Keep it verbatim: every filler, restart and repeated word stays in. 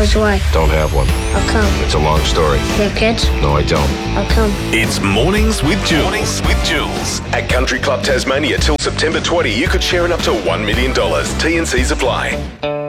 Because why? Don't have one. How come? It's a long story. You have kids? No, I don't. How come? It's Mornings with Jules. Mornings with Jules. At Country Club Tasmania till September twentieth, you could share in up to one million dollars. T and C's apply.